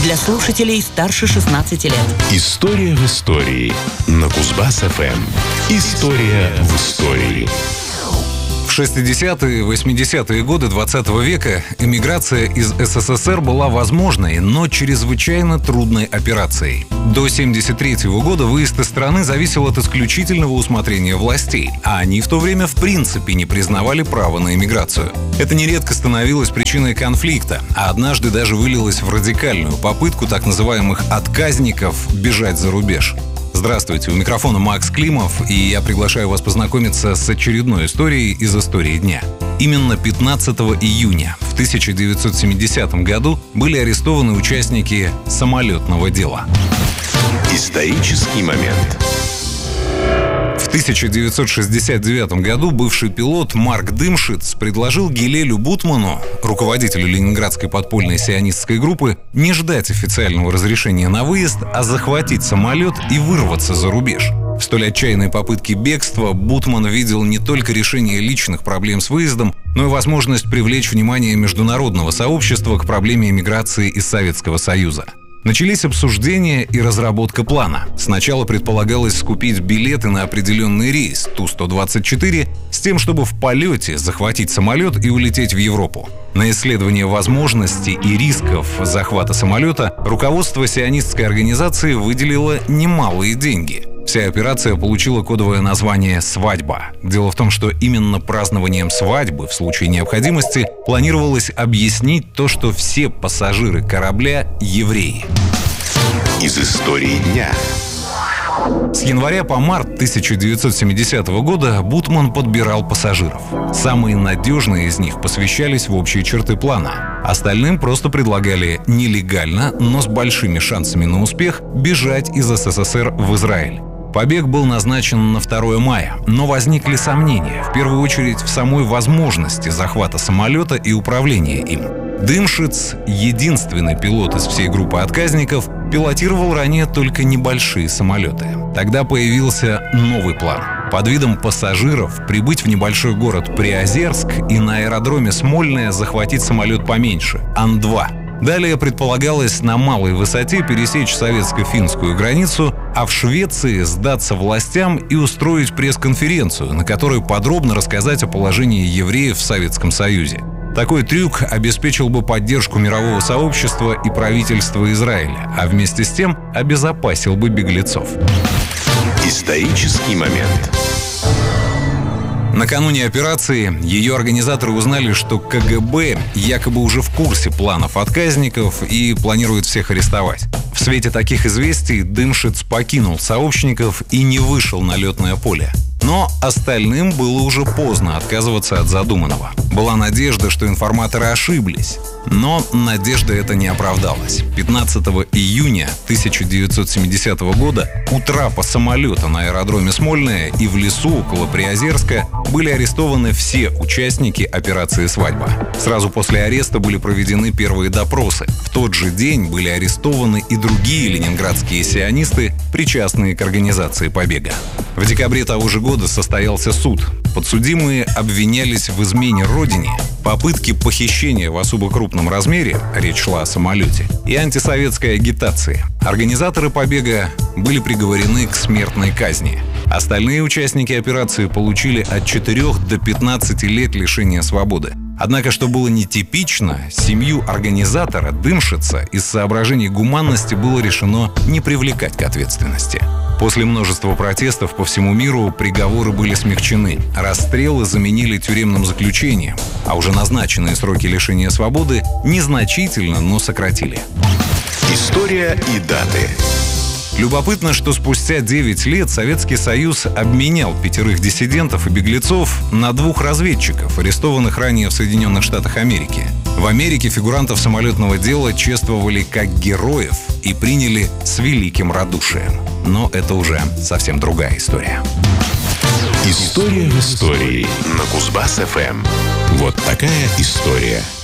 Для слушателей старше 16 лет. История в истории на Кузбасс-ФМ. История в истории. В 60-е и 80-е годы 20 века эмиграция из СССР была возможной, но чрезвычайно трудной операцией. До 1973 года выезд из страны зависел от исключительного усмотрения властей, а они в то время в принципе не признавали право на эмиграцию. Это нередко становилось причиной конфликта, а однажды даже вылилось в радикальную попытку так называемых «отказников» бежать за рубеж. Здравствуйте, у микрофона Макс Климов, и я приглашаю вас познакомиться с очередной историей из истории дня. Именно 15 июня в 1970 году были арестованы участники самолетного дела. Исторический момент. В 1969 году бывший пилот Марк Дымшиц предложил Гилелю Бутману, руководителю ленинградской подпольной сионистской группы, не ждать официального разрешения на выезд, а захватить самолет и вырваться за рубеж. В столь отчаянной попытке бегства Бутман видел не только решение личных проблем с выездом, но и возможность привлечь внимание международного сообщества к проблеме эмиграции из Советского Союза. Начались обсуждения и разработка плана. Сначала предполагалось скупить билеты на определенный рейс Ту-124 с тем, чтобы в полете захватить самолет и улететь в Европу. На исследование возможностей и рисков захвата самолета руководство сионистской организации выделило немалые деньги. Вся операция получила кодовое название «Свадьба». Дело в том, что именно празднованием свадьбы в случае необходимости планировалось объяснить то, что все пассажиры корабля – евреи. Из истории дня. С января по март 1970 года Бутман подбирал пассажиров. Самые надежные из них посвящались в общие черты плана. Остальным просто предлагали нелегально, но с большими шансами на успех бежать из СССР в Израиль. Побег был назначен на 2 мая, но возникли сомнения, в первую очередь в самой возможности захвата самолета и управления им. Дымшиц, единственный пилот из всей группы отказников, пилотировал ранее только небольшие самолеты. Тогда появился новый план. Под видом пассажиров прибыть в небольшой город Приозерск и на аэродроме Смольное захватить самолет поменьше – Ан-2. Далее предполагалось на малой высоте пересечь советско-финскую границу, а в Швеции сдаться властям и устроить пресс-конференцию, на которой подробно рассказать о положении евреев в Советском Союзе. Такой трюк обеспечил бы поддержку мирового сообщества и правительства Израиля, а вместе с тем обезопасил бы беглецов. Исторический момент. Накануне операции ее организаторы узнали, что КГБ якобы уже в курсе планов отказников и планирует всех арестовать. В свете таких известий Дымшиц покинул сообщников и не вышел на летное поле. Но остальным было уже поздно отказываться от задуманного. Была надежда, что информаторы ошиблись. Но надежда эта не оправдалась. 15 июня 1970 года у трапа самолета на аэродроме Смольное и в лесу около Приозерска были арестованы все участники операции «Свадьба». Сразу после ареста были проведены первые допросы. В тот же день были арестованы и другие ленинградские сионисты, причастные к организации побега. В декабре того же года состоялся суд. Подсудимые обвинялись в измене родине, попытке похищения в особо крупном размере, речь шла о самолете, и антисоветской агитации. Организаторы побега были приговорены к смертной казни. Остальные участники операции получили от 4 до 15 лет лишения свободы. Однако, что было нетипично, семью организатора Дымшица из соображений гуманности было решено не привлекать к ответственности. После множества протестов по всему миру приговоры были смягчены. Расстрелы заменили тюремным заключением, а уже назначенные сроки лишения свободы незначительно, но сократили. История и даты. Любопытно, что спустя 9 лет Советский Союз обменял 5 диссидентов и беглецов на 2 разведчиков, арестованных ранее в Соединенных Штатах Америки. В Америке фигурантов самолетного дела чествовали как героев и приняли с великим радушием. Но это уже совсем другая история. История в истории на Кузбасс-ФМ. Вот такая история.